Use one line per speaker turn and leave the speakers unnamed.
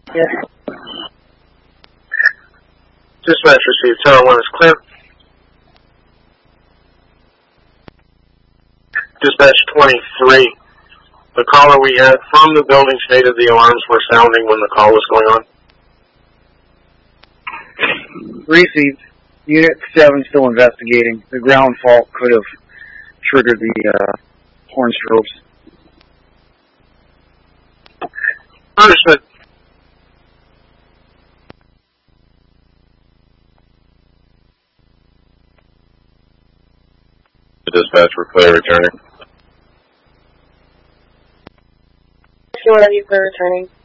Yeah.
Dispatch received Tower 1 is clear. Dispatch 23. The caller we had from the building stated the alarms were sounding when the call was going on.
Received. Unit 7 still investigating. The ground fault could have triggered the horn strobes.
Understood.
Dispatch, we're clear returning.
Whenever you clear returning.